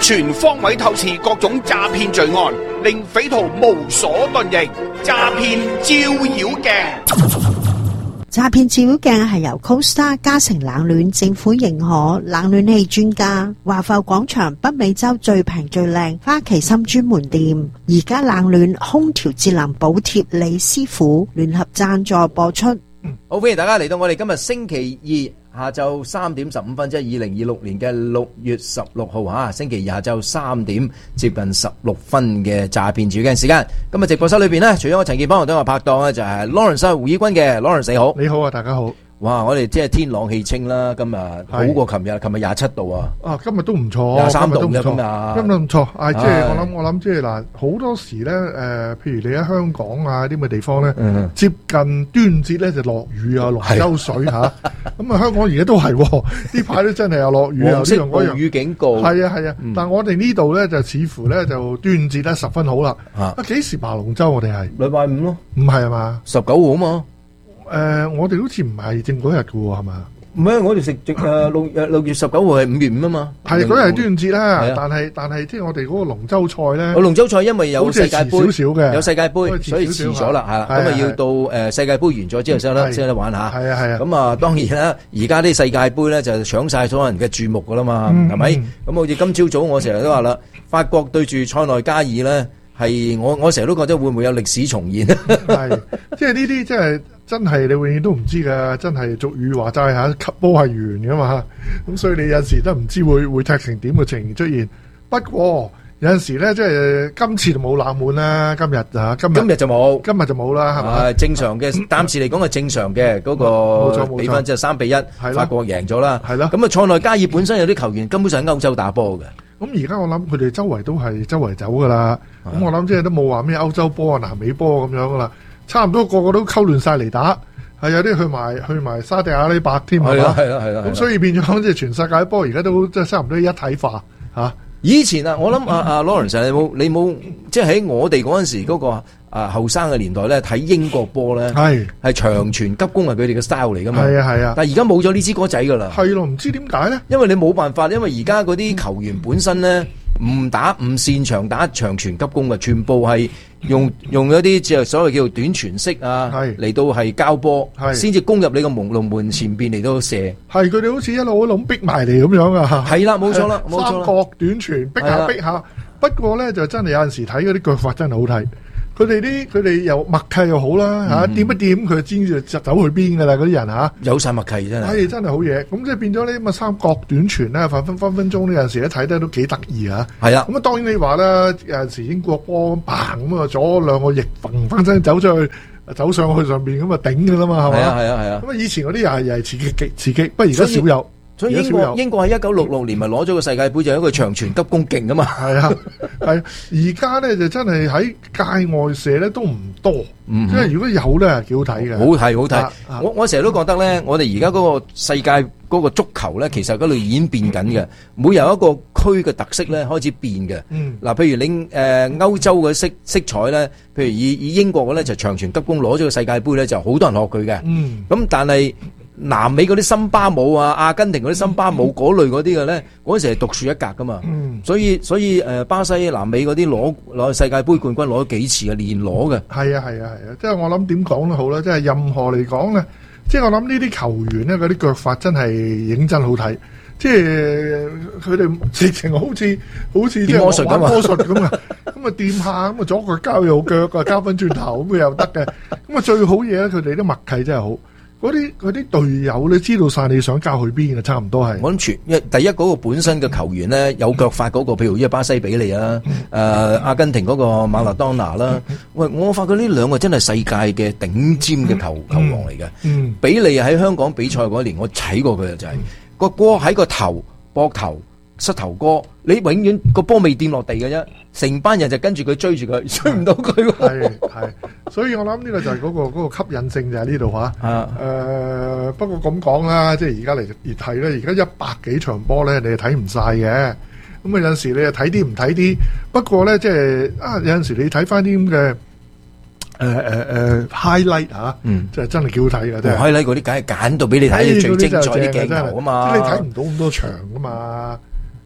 全方位透視各種詐騙罪案，令匪徒無所遁形。詐騙照妖鏡。 詐騙照妖鏡係由 CoStar 嘉誠冷暖政府認可冷暖氣專家華埠廣場北美洲最平最靚花旗參專門店，而家冷暖空調節能補貼李師傅聯合贊助播出。 好，歡迎大家嚟到我哋今日星期二下晝3點15分，即係2026年嘅6月16號吓，星期二下晝3點接近16分嘅詐騙照妖鏡時間。今日直播室裏邊呢，除咗我陳健邦同我拍檔呢，就係 Lawrence 胡以軍嘅 Lawrence， 你好。 你好啊，大家好。 哇！我哋即係天朗氣清啦，今日好過琴日27度啊！ 啊，今日都唔錯 ，23度嘅今日唔錯。啊，即係我諗，即係嗱，好多時咧，譬如你喺香港啊啲咁嘅地方咧，接近端節咧就落雨啊，龍舟水嚇。咁啊，香港而家都係呢排都真係有落雨啊，呢樣嗰樣。暴雨警告。係啊，但係我哋呢度咧就似乎咧就端節咧十分好啦。啊，幾時爬龍舟我哋係？ 禮拜5咯。唔係嘛 ？19號嘛。 我哋好似唔係正嗰日嘅喎，係嘛？ 唔係，我哋食6月19號係5月5啊嘛。 係嗰日係端午節啦，但係即係我哋嗰個龍舟賽咧。 龍舟賽因為有世界盃， 少少嘅， 有世界盃，所以遲咗啦，係啦。咁啊要到世界盃完咗之後先得玩下。係啊。咁啊當然啦，而家啲世界盃咧就搶晒所有人嘅注目噶啦嘛，係咪？咁好似今朝早我成日都話啦，法國對住塞內加爾咧，係我成日都覺得會唔會有歷史重現？ 係，即係呢啲即係。真係你永遠都唔知㗎，真係俗語話齋嚇，吸波係圓㗎嘛，咁所以你有陣時都唔知會踢成點嘅情形出現。不過有陣時咧，即係今次就冇冷門啦，今日就冇啦，係咪？ 正常嘅，暫時嚟講係正常嘅嗰個比分，即係3-1，法國贏咗啦。係啦。咁啊，塞內加爾本身有啲球員根本上喺歐洲打波嘅。 咁而家我諗佢哋周圍都係周圍走㗎啦。咁我諗即係都冇話咩歐洲波啊、南美波咁樣㗎啦。差唔多個個都溝亂晒嚟打，係有啲去埋沙地阿拉伯添，係嘛？係啦。咁所以變咗即係全世界波而家都即係差唔多一體化嚇。以前啊，我諗阿 Lawrence 你冇即係喺我哋嗰陣時嗰個後生嘅年代咧，睇英國波咧係長傳急攻係佢哋嘅 style 嚟噶嘛。係啊。但係而家冇咗呢支歌仔噶啦。係咯，唔知點解咧？因為你冇辦法，因為而家嗰啲球員本身咧唔擅長打長傳急攻嘅，全部係用一啲即係所謂叫做短傳式啊，嚟到係交波，先至攻入你個龍門前邊嚟到射。係佢哋好似一路逼埋嚟咁樣啊。係啦，冇錯啦，冇錯。三角短傳逼下。不過咧就真係有陣時睇嗰啲腳法真係好睇。佢哋又默契又好啦嚇，掂一掂佢就知就走去邊噶啦，嗰啲人嚇，有晒默契真係。係真係好嘢，咁即係變咗呢咁啊三角短傳咧，分分鐘呢有陣時咧睇得都幾得意啊。係啊，咁啊當然你話啦，有陣時英國波嘭咁啊，左兩個翼揈翻身走出去，走上去上邊咁啊頂噶啦嘛，係嘛？係啊。咁啊以前嗰啲又係刺激，不過而家少有。所以英國喺1966年咪攞咗個世界盃，就係一個長傳急攻勁噶嘛。係啊，而家咧就真係喺界外射咧都唔多，即係如果有咧幾好睇嘅。好睇。我成日都覺得咧，我哋而家嗰個世界嗰個足球咧，其實嗰度已經變緊嘅。每有一個區嘅特色咧開始變嘅。嗱，譬如你歐洲嘅色彩咧，譬如以英國嘅咧就長傳急攻攞咗個世界盃咧，就好多人學佢嘅。咁但係南美嗰啲森巴舞啊，阿根廷嗰啲森巴舞嗰類嗰啲嘅咧，嗰陣時係獨樹一格噶嘛。所以巴西、南美嗰啲攞世界盃冠軍攞咗幾次嘅，連攞嘅。係啊，即係我諗點講都好啦，即係任何嚟講咧，即係我諗呢啲球員咧嗰啲腳法真係認真好睇，即係佢哋直情好似即係魔術咁啊，咁啊掂下咁啊左腳交右腳啊，交翻轉頭咁又得嘅。咁啊最好嘢咧，佢哋啲默契真係好。嗰啲隊友你知道晒你想交去邊嘅，差唔多係。我諗第一嗰個本身嘅球員咧有腳法嗰個，譬如依個巴西比利啦，阿根廷嗰個馬勒當拿啦。喂，我發覺呢兩個真係世界嘅頂尖嘅球王嚟嘅。比利喺香港比賽嗰年，我睇過佢就係個波喺個頭膊頭。膝頭哥，你永遠個波未掂落地嘅啫，成班人就跟住佢追住佢，追唔到佢。係，所以我諗呢個就係嗰個吸引性就喺呢度嚇。不過咁講啦，即係而家嚟睇咧，而家100幾場波咧，你係睇唔晒嘅。咁啊有陣時你又睇啲唔睇啲。不過咧，即係有陣時你睇翻啲咁嘅highlight 嚇，就真係幾好睇嘅。highlight 嗰啲梗係揀到俾你睇最精彩啲鏡頭啊嘛，即係你睇唔到咁多場噶嘛。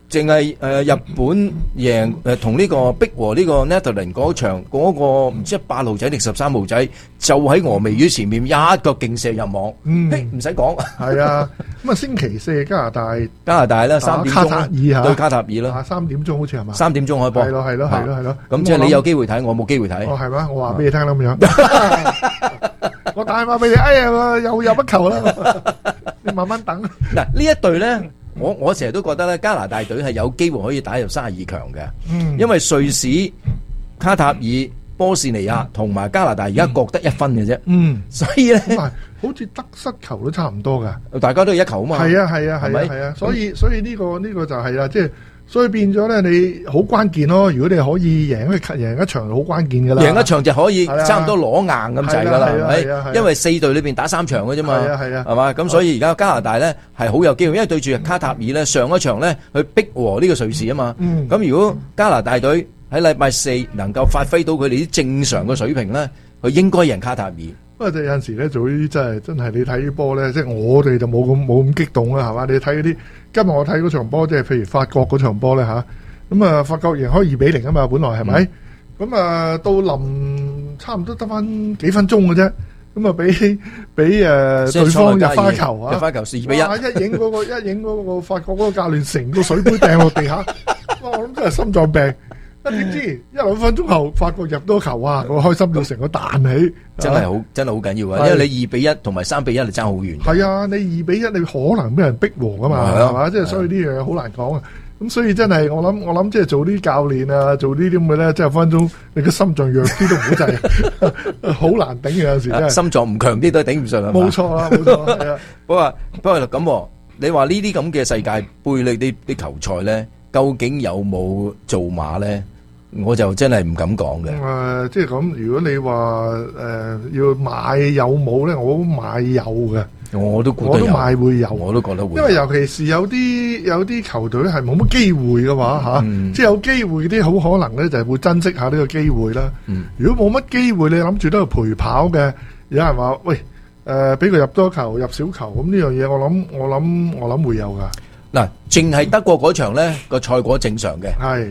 淨係日本贏同呢個逼和呢個 Netherlands 嗰場嗰個唔知8號仔定13號仔，就喺峨眉魚前面一個勁射入網，唔使講。係啊，咁啊星期四加拿大啦3點鐘對卡塔爾啦 ，3點鐘好似係嘛？3 點鐘開波。 係咯。 咁即係你有機會睇，我冇機會睇。 哦，係咩？我話俾你聽啦咁樣。我打電話俾你，哎呀，又入一球啦！你慢慢等。 嗱，呢一隊咧。我成日都覺得咧，加拿大隊係有機會可以打入32強嘅，因為瑞士、卡塔爾、波士尼亞同埋加拿大而家各得1分嘅啫，所以咧， 好似得失球都差唔多噶， 大家都係1球啊嘛。 係啊，所以呢個就係啦，即係。所以變咗咧，你好關鍵咯。如果你可以贏一場，好關鍵噶啦。 贏一場就可以差唔多攞硬咁滯噶啦，係咪？因為4隊裏邊打3場嘅啫嘛，係嘛？咁所以而家加拿大咧係好有機會，因為對住卡塔爾咧上一場咧去逼和呢個瑞士啊嘛。咁如果加拿大隊喺禮拜4能夠發揮到佢哋啲正常嘅水平咧，佢應該贏卡塔爾。 不過有陣時咧做呢啲真係你睇啲波咧，即係我哋就冇咁激動啦，係嘛？你睇嗰啲今日我睇嗰場波，即係譬如法國嗰場波咧吓，咁啊法國贏開2-0啊嘛，本來係咪？咁啊到臨差唔多得翻幾分鐘嘅啫，咁啊俾對方入花球啊， 入花球2-1， 一影嗰個法國嗰個教練成個水杯掟落地下，哇！我諗真係心臟病。點知1-2分鐘後，法國入多球啊！我開心到成個彈起， 真係好緊要啊！因為你2-1同埋3-1係爭好遠。 係啊，你2-1你可能俾人逼和噶嘛，係嘛？即係所以呢樣嘢好難講啊！咁所以真係我諗即係做啲教練啊，做呢啲咁嘅咧，即係分鐘你個心臟弱啲都唔好制，好難頂嘅有時真係。心臟唔強啲都頂唔順啊！ 冇錯啦，冇錯係啊。 不過咁，你話呢啲咁嘅世界盃呢啲球賽咧，究竟有冇做馬咧？我就真係唔敢講嘅。 即係咁，如果你話要買有冇咧，我買有嘅。 我都買會有， 我都覺得會。 因為尤其是有啲球隊係冇乜機會嘅話即係有機會啲好可能咧就係會珍惜下呢個機會啦。如果冇乜機會，你諗住都係陪跑嘅，有人話喂俾佢入多球入少球，咁呢樣嘢我諗會有噶。 嗱，淨係德國嗰場咧個賽果正常嘅， 係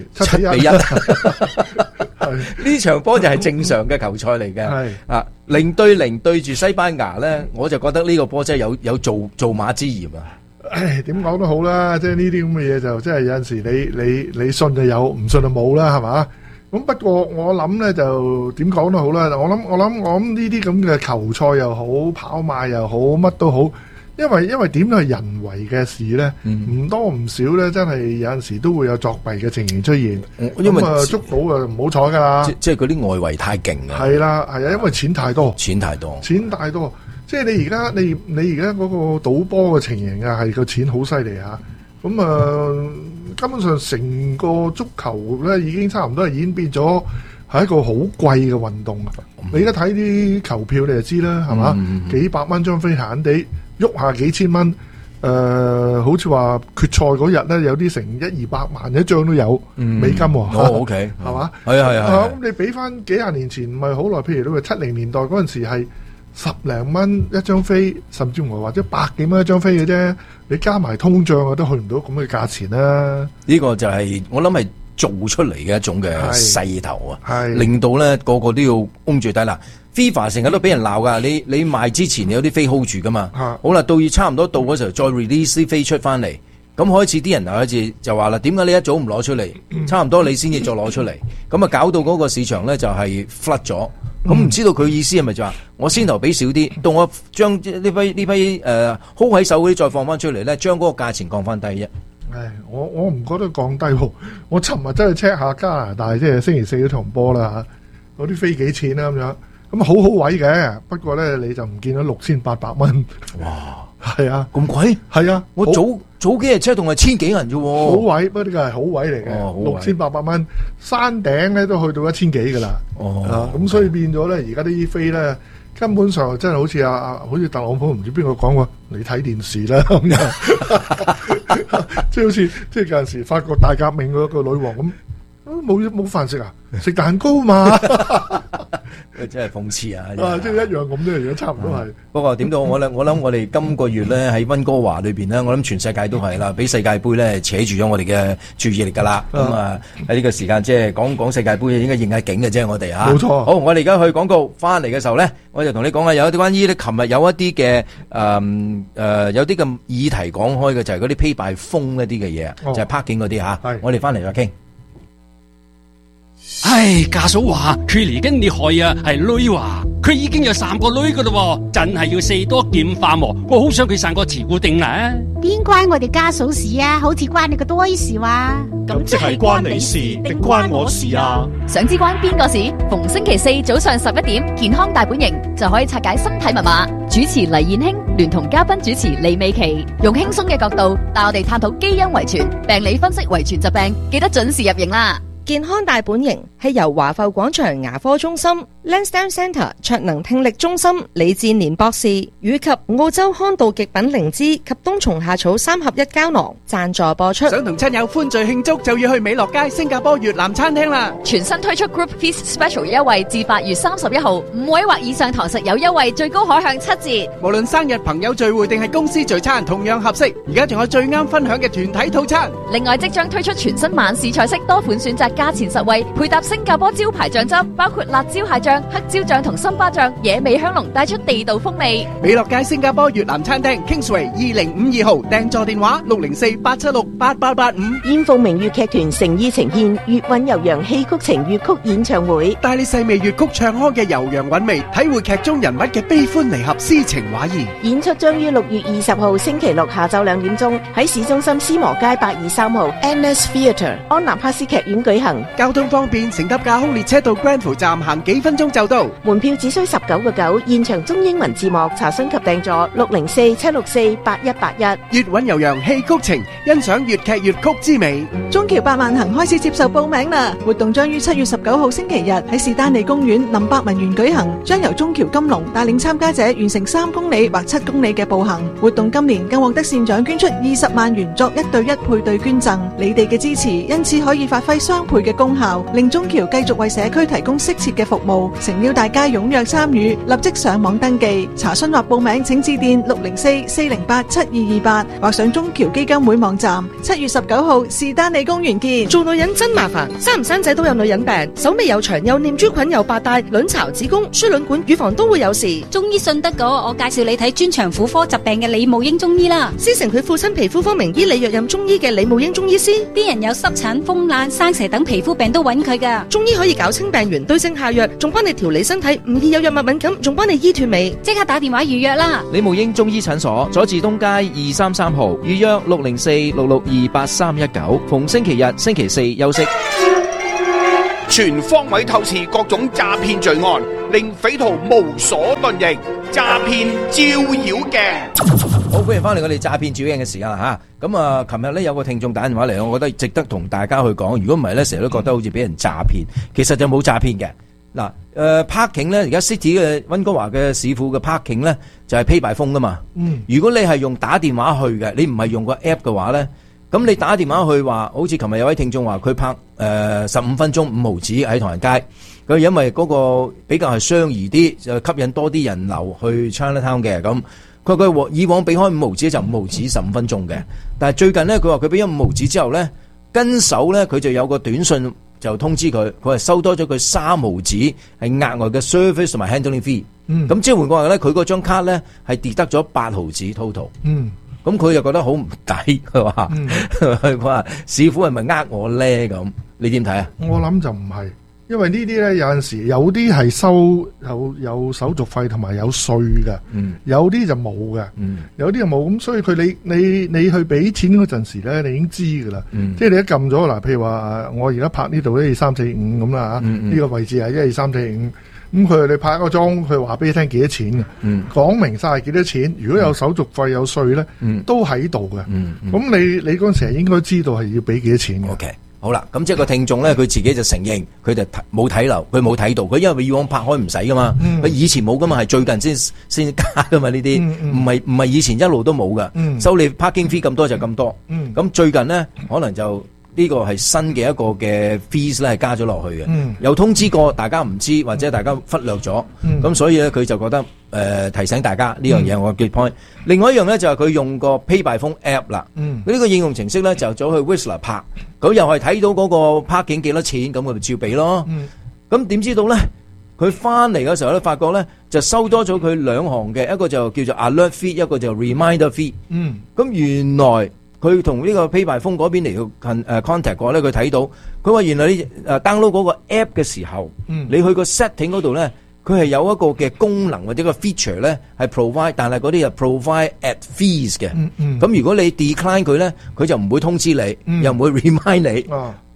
7-1。呢場波就係正常嘅球賽嚟嘅。係啊，0-0對住西班牙咧，我就覺得呢個波真係有做馬之嫌啊！ 唉，點講都好啦，即係呢啲咁嘅嘢就即係有陣時你信就有，唔信就冇啦，係嘛？咁不過我諗咧就點講都好啦，我諗呢啲咁嘅球賽又好，跑馬又好，乜都好。因為點都係人為嘅事咧，唔多唔少咧，真係有陣時都會有作弊嘅情形出現。因為捉到就唔好彩噶啦。 即係嗰啲外圍太勁啊。 係啦，係啊，因為錢太多。 錢太多。 即係你而家你而家嗰個賭波嘅情形啊，係個錢好犀利吓。咁根本上成個足球咧，已經差唔多係演變咗係一個好貴嘅運動。你而家睇啲球票你就知啦，係嘛？幾百蚊張飛閒地。喐下幾千蚊，好似話決賽嗰日咧，有啲成100-200萬一張都有美金喎。 OK， 係嘛？ 係啊。 咁你俾翻幾廿年前唔係好耐，譬如你話70年代嗰陣時係10零蚊一張飛，甚至乎或者100幾蚊一張飛嘅啫。你加埋通脹啊，都去唔到咁嘅價錢啦。 呢個就係我諗係做出嚟嘅一種嘅勢頭啊，令到咧個個都要擁住底啦。FIFA 成日都俾人鬧噶，你賣之前你有啲飛 hold 住噶嘛，好啦，到差唔多到嗰時候再 release 啲飛出翻嚟，咁開始啲人開始就話啦，點解你一早唔攞出嚟？差唔多你先至再攞出嚟，咁啊搞到嗰個市場咧就係 flood 咗，咁唔知道佢意思係咪就話我先頭俾少啲，到我將呢批hold 喺手嗰啲再放翻出嚟咧，將嗰個價錢降翻低啫。 唉，我唔覺得降低喎，我尋日真係 check 下加拿大即係星期4嗰場波啦嚇，嗰啲飛幾錢啦咁樣。咁好位嘅，不過咧你就唔見到6800蚊。哇，係啊， 咁貴？係啊，我早幾日車同係千幾銀啫。好位，不過呢個係好位嚟嘅，6800蚊，山頂咧都去到1000幾噶啦。咁所以變咗咧，而家啲飛咧根本上真係好似好似特朗普唔知邊個講過，你睇電視啦咁樣，即係好似即係有陣時法國大革命嗰個女王咁，冇飯食啊，食蛋糕嘛。 真係諷刺啊！ 即係一樣咁啫，而家差唔多係。 不過點到我諗我哋今個月咧喺溫哥華裏邊咧，我諗全世界都係啦，俾世界盃咧扯住咗我哋嘅注意力㗎啦。咁喺呢個時間即係講世界盃應該應下景嘅啫，我哋嚇。冇錯。好，我哋而家去廣告翻嚟嘅時候咧，我就同你講下有一啲關於咧，琴日有一啲嘅有啲咁議題講開嘅，就係嗰啲 pay by phone 一啲嘅嘢，就係 parking 嗰啲嚇。我哋翻嚟再傾。 唉，家嫂話佢嚟緊厲害啊，係女話佢已經有3個女噶啦，真係要四多劍化喎。我好想佢生個慈固定啦。 邊關我哋家嫂事啊？好似關你個多事話。 咁即係關你事定關我事啊？ 想知關邊個事？逢星期4早上11點，健康大本營就可以拆解身體密碼。主持黎燕卿聯同嘉賓主持李美琪，用輕鬆嘅角度帶我哋探討基因遺傳、病理分析遺傳疾病，記得準時入營啦。 健康大本營係由華埠廣場牙科中心、Lansdowne Centre 卓能聽力中心李志年博士以及澳洲康道極品靈芝及冬蟲夏草3合1膠囊贊助播出。 想同親友歡聚慶祝，就要去美樂街新加坡越南餐廳啦！ 全新推出 Group Feast Special 優惠至8月31號，5位或以上堂食有優惠，最高可享7折。 無論生日、朋友聚會定係公司聚餐，同樣合適。而家仲有最啱分享嘅團體套餐。 另外，即將推出全新晚市菜式，多款選擇，價錢實惠，配搭新加坡招牌醬汁，包括辣椒蟹醬、黑椒醬同森巴醬，野味香濃，帶出地道風味。 美樂街新加坡越南餐廳 Kingsway 2052號，訂座電話604-876-8885。 燕鳳鳴粵劇團誠意呈現粵韻悠揚戲曲情粵曲演唱會， 帶你細味粵曲唱腔嘅悠揚韻味，體會劇中人物嘅悲歡離合、詩情畫意。 演出將於6月20號星期六下晝2點鐘喺市中心斯摩街823號 NS Theatre 安納帕斯劇院舉行。 交通方便，乘搭架空列車到 Granville 站行幾分鐘就到。 門票只需19.9，現場中英文字幕，查詢及訂座604-764-8181。 粵韻悠揚戲曲情，欣賞粵劇粵曲之美。 中橋百萬行開始接受報名啦！活動將於7月19號星期日喺士丹利公園林百文園舉行，將由中橋金龍帶領參加者完成3公里或7公里嘅步行。活動今年更獲得善長捐出20萬元作1對1配對捐贈，你哋嘅支持因此可以發揮雙倍嘅功效，令中橋繼續為社區提供適切嘅服務。誠邀大家踴躍參與，立即上網登記查詢或報名，請致電604-408-7228或上中橋基金會網站。7月19號士丹利公園見。 做女人真麻煩，生唔生仔都有女人病，手尾又長，又念珠菌，又白帶，卵巢、子宮、輸卵管、乳房都會有事。 中醫信得過，我介紹你睇專長婦科疾病嘅李慕英中醫啦。 師承佢父親皮膚科名醫李若任中醫嘅李慕英中醫師， 啲人有濕疹、風癩、生蛇等皮膚病都揾佢噶。 中醫可以搞清病源，對症下藥，仲幫你調理身體，唔易有藥物敏感，仲幫你醫脫尾。 即刻打電話預約啦！ 李慕英中醫診所，佐治東街233號，預約604-662-8319，逢星期日、星期4休息。 全方位透視各種詐騙罪案，令匪徒無所遁形。詐騙照妖鏡， 好，歡迎翻嚟我哋詐騙照妖鏡嘅時間啦吓。咁啊，琴日咧有個聽眾打電話嚟，我覺得值得同大家去講。如果唔係咧，成日都覺得好似俾人詐騙，其實就冇詐騙嘅。嗱，parking 咧，而家 City 嘅溫哥華嘅市府嘅 parking 咧就係 pay by phone 噶嘛。如果你係用打電話去嘅，你唔係用個 app 嘅話咧，咁你打電話去話，好似琴日有位聽眾話佢拍15分鐘5毫子喺唐人街，佢因為嗰個比較係相宜啲，就吸引多啲人流去 Chinatown 嘅咁。佢以往俾開5毫子就5毫子15分鐘嘅，但係最近咧佢話佢俾咗5毫子之後咧，跟手咧佢就有個短信就通知佢係收多咗佢3毫子係額外嘅 service 同埋 handling fee。咁即係換句話咧，佢嗰張卡咧係跌得咗8毫子 total。咁佢就覺得好唔抵，佢話佢話市府係咪呃我咧？咁你點睇啊？ 我諗就唔係，因為呢啲咧有陣時有啲係收有手續費同埋有稅嘅，有啲就冇嘅，有啲就冇。咁所以佢你去俾錢嗰陣時咧，你已經知噶啦。即係你一撳咗嗱，譬如話我而家拍呢度12345咁啦嚇，呢個位置係12345。咁佢你拍個裝，佢話俾你聽幾多錢嘅，講明晒幾多錢。如果有手續費有稅咧，都喺度嘅。咁你嗰陣時係應該知道係要俾幾多錢嘅。 OK，好啦，咁即係個聽眾咧，佢自己就承認佢就冇睇漏，佢冇睇到，佢因為以往拍開唔使噶嘛，佢以前冇噶嘛，係最近先加噶嘛呢啲，唔係以前一路都冇噶，收你 parking fee 咁多就咁多。咁最近咧可能就呢個係新嘅一個嘅 fees 咧係加咗落去嘅，有通知過大家唔知或者大家忽略咗，咁所以咧佢就覺得提醒大家呢樣嘢我嘅 point。另外一樣咧就係佢用個 Pay by Phone app 啦，佢呢個應用程式咧就走去 Whistler 拍，咁又係睇到嗰個 parking 幾多錢，咁佢咪照俾咯。咁點知道咧？佢翻嚟嘅時候咧，發覺咧就收多咗佢兩行嘅，一個就叫做 alert fee， 一個就 reminder fee。咁原來佢同呢個 Pay by Phone 嗰邊嚟到contact 過咧，佢睇到佢話原來你download 嗰個 app 嘅時候，你去個 setting 嗰度咧，佢係有一個嘅功能或者個 feature 咧係 provide， 但係嗰啲係 provide at fees 嘅。咁如果你 decline 佢咧，佢就唔會通知你，又唔會 remind 你。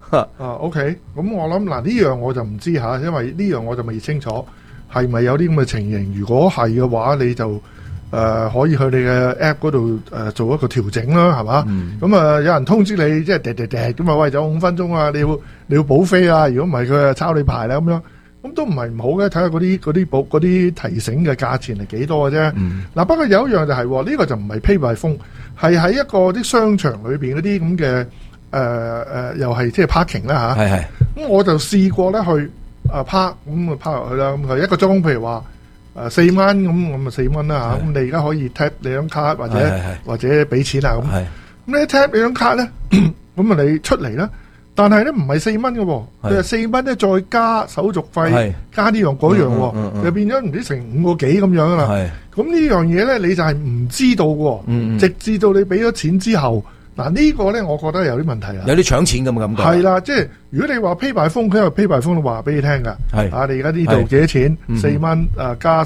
OK， 咁我諗嗱呢樣我就唔知吓，因為呢樣我就未清楚係咪有啲咁嘅情形。如果係嘅話，你就可以去你嘅 app 嗰度做一個調整啦，係嘛？咁有人通知你，即係咁啊，喂，仲有5分鐘啊，你要補飛啊，如果唔係佢抄你牌啦咁樣，咁都唔係唔好嘅，睇下嗰啲提醒嘅價錢係幾多嘅啫。嗱，不過有一樣就係呢個就唔係 Pay by Phone，係喺一個啲商場裏邊嗰啲咁嘅。又係即係 parking 啦吓，咁我就試過咧去park， 咁啊 park 入去啦，咁佢1個鐘，譬如話4蚊咁啊4蚊啦吓，咁你而家可以 tap 你張卡或者俾錢啊咁，咁你 tap 你張卡咧，咁啊你出嚟啦，但係咧唔係4蚊嘅喎，佢係4蚊咧再加手續費，加呢樣嗰樣，就變咗唔知成5個幾咁樣啦。咁呢樣嘢咧你就係唔知道喎，直至到你俾咗錢之後。嗱呢個咧，我覺得有啲問題啦， 有啲搶錢咁嘅感覺。 係啦，即係如果你話 Pay by Phone，佢有 Pay by Phone 話俾你聽㗎。係啊，你而家呢度幾多錢？4蚊加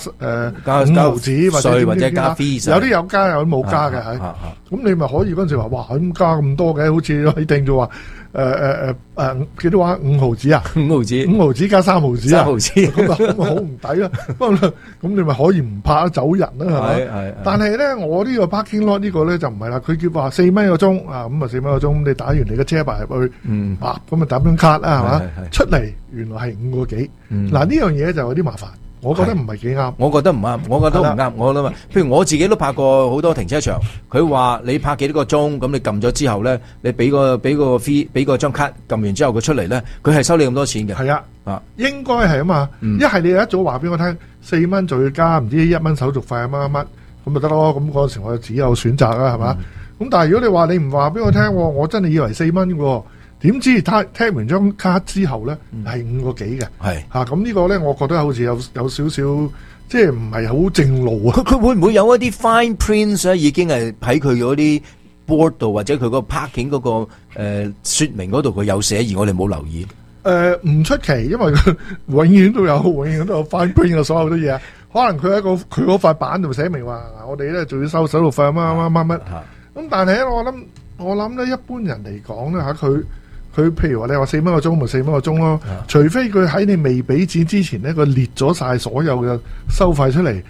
5毫子或者加 fees， 有啲有加有啲冇加嘅係。咁你咪可以嗰陣時話，哇咁加咁多嘅，好似可以定咗話幾多話5毫子啊？5毫子加3毫子啊？咁啊好唔抵啦！不過咁你咪可以唔拍走人啦，係咪？但係咧，我呢個 parking lot 呢個咧就唔係啦，佢叫話4蚊一個鐘啊，咁啊4蚊一個鐘，你打完你嘅車牌入去，咁啊打張卡啦，係嘛？出嚟原來係5個幾，嗱呢樣嘢就有啲麻煩。我覺得唔係幾啱， 我覺得唔啱，我覺得唔啱。我諗啊，譬如我自己都拍過好多停車場，佢話你拍幾多個鐘，咁你撳咗之後咧，你俾個 fee， 俾個張卡，撳完之後佢出嚟咧，佢係收你咁多錢嘅。係啊，應該係啊嘛。一係你一早話俾我聽，4蚊就要加唔知1蚊手續費乜乜，咁咪得咯。咁嗰陣時我就只有選擇啦，係嘛。咁但係如果你話你唔話俾我聽，我真係以為4蚊喎。點知聽完張卡之後咧係5個幾嘅，係咁呢個咧，我覺得好似有少少即係唔係好正路啊！ 佢會唔會有一啲 fine print 咧？已經係喺佢嗰啲 board 度或者佢個 parking 嗰個說明嗰度佢有寫，而我哋冇留意。 唔出奇，因為佢永遠都有 fine print 嘅所有啲嘢，可能佢喺佢嗰塊板度寫明話，我哋咧仲要收手續費乜。咁但係咧，我諗咧，一般人嚟講咧嚇佢譬如話你話4蚊個鐘咪4蚊個鐘咯，除非佢喺你未俾錢之前咧，佢列咗晒所有嘅收費出嚟，